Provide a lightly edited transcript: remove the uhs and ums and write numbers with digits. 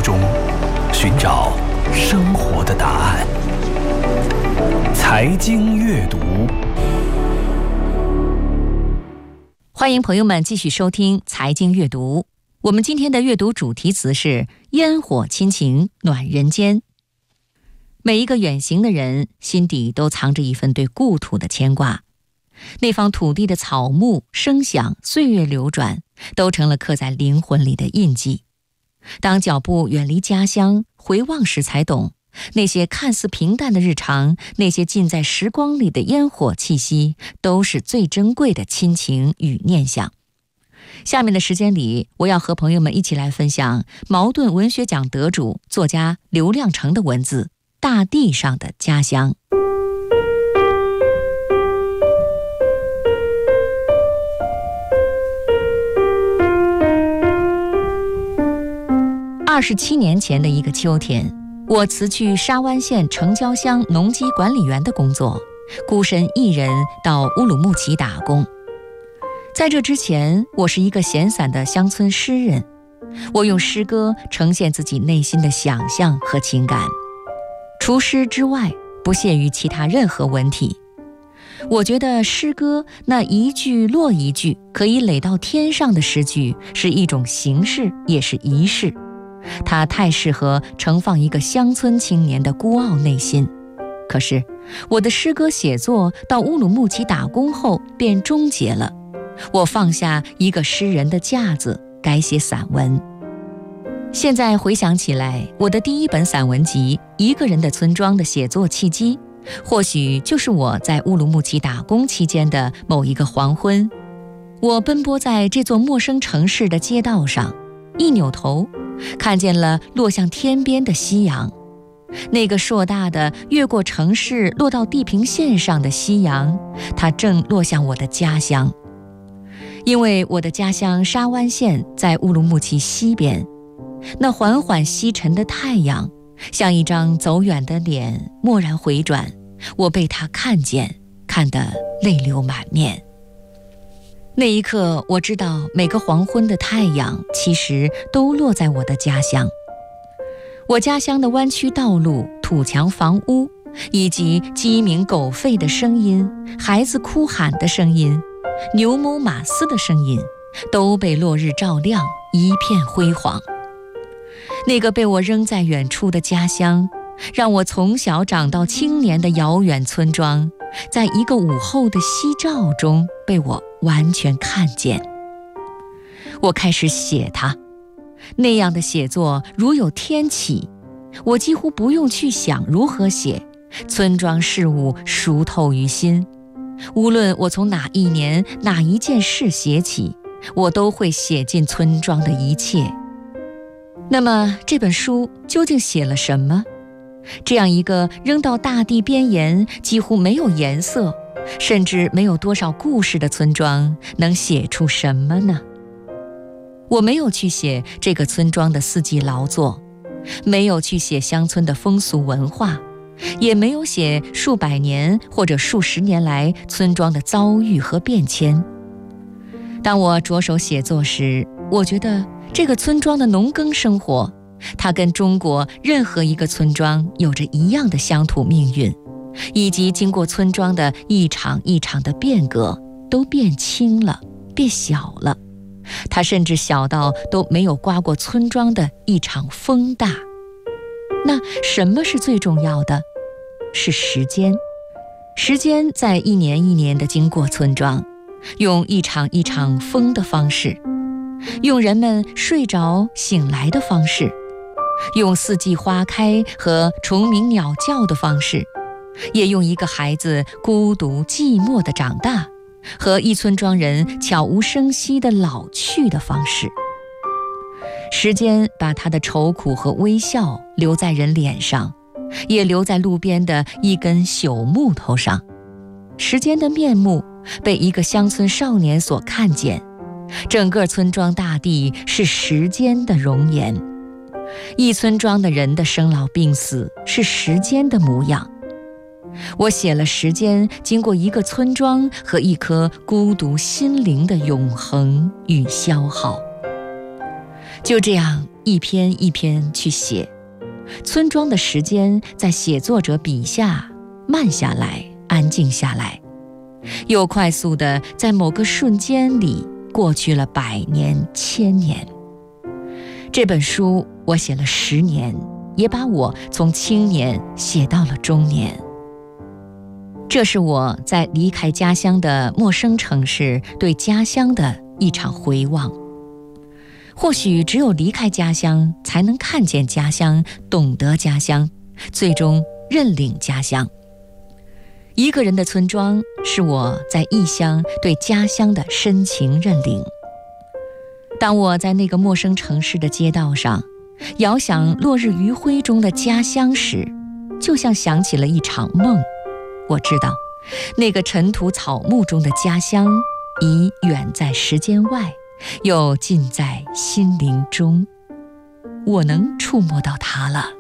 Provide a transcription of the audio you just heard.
中寻找生活的答案。财经阅读， 欢迎朋友们继续收听财经阅读。我们今天的阅读主题词是烟火亲情暖人间。每一个远行的人心底都藏着一份对故土的牵挂，那方土地的草木声响岁月流转，都成了刻在灵魂里的印记。当脚步远离家乡，回望时才懂，那些看似平淡的日常，那些浸在时光里的烟火气息，都是最珍贵的亲情与念想。下面的时间里，我要和朋友们一起来分享茅盾文学奖得主作家刘亮程的文字《大地上的家乡》。27年前的一个秋天，我辞去沙湾县城郊乡农机管理员的工作，孤身一人到乌鲁木齐打工。在这之前，我是一个闲散的乡村诗人，我用诗歌呈现自己内心的想象和情感，除诗之外，不屑于其他任何文体。我觉得诗歌那一句落一句可以垒到天上的诗句，是一种形式，也是仪式。它太适合盛放一个乡村青年的孤傲内心。可是我的诗歌写作到乌鲁木齐打工后便终结了，我放下一个诗人的架子，改写散文。现在回想起来，我的第一本散文集《一个人的村庄》的写作契机，或许就是我在乌鲁木齐打工期间的某一个黄昏。我奔波在这座陌生城市的街道上，一扭头看见了落向天边的夕阳。那个硕大的越过城市落到地平线上的夕阳，它正落向我的家乡。因为我的家乡沙湾县在乌鲁木齐西边，那缓缓西沉的太阳像一张走远的脸，蓦然回转，我被它看见，看得泪流满面。那一刻，我知道每个黄昏的太阳其实都落在我的家乡。我家乡的弯曲道路、土墙房屋，以及鸡鸣狗吠的声音、孩子哭喊的声音、牛某马嘶的声音，都被落日照亮，一片辉煌。那个被我扔在远处的家乡，让我从小长到青年的遥远村庄，在一个午后的夕照中被我完全看见。我开始写它，那样的写作如有天启，我几乎不用去想如何写，村庄事务熟透于心。无论我从哪一年哪一件事写起，我都会写进村庄的一切。那么这本书究竟写了什么？这样一个扔到大地边沿，几乎没有颜色，甚至没有多少故事的村庄，能写出什么呢？我没有去写这个村庄的四季劳作，没有去写乡村的风俗文化，也没有写数百年或者数十年来村庄的遭遇和变迁。当我着手写作时，我觉得这个村庄的农耕生活，它跟中国任何一个村庄有着一样的乡土命运，以及经过村庄的一场一场的变革，都变轻了，变小了。它甚至小到都没有刮过村庄的一场风大。那什么是最重要的？是时间。时间在一年一年地经过村庄，用一场一场风的方式，用人们睡着醒来的方式，用四季花开和虫鸣鸟叫的方式，也用一个孩子孤独寂寞的长大，和一村庄人悄无声息的老去的方式。时间把他的愁苦和微笑留在人脸上，也留在路边的一根朽木头上。时间的面目被一个乡村少年所看见，整个村庄大地是时间的容颜，一村庄的人的生老病死是时间的模样。我写了时间经过一个村庄和一颗孤独心灵的永恒与消耗。就这样， 一篇一篇去写，村庄的时间在写作者笔下慢下来，安静下来，又快速地在某个瞬间里过去了100年、1000年。这本书我写了10年，也把我从青年写到了中年。这是我在离开家乡的陌生城市对家乡的一场回望。或许只有离开家乡，才能看见家乡，懂得家乡，最终认领家乡。一个人的村庄，是我在异乡对家乡的深情认领。当我在那个陌生城市的街道上，遥想落日余晖中的家乡时，就像想起了一场梦。我知道，那个尘土草木中的家乡，已远在时间外，又近在心灵中。我能触摸到它了。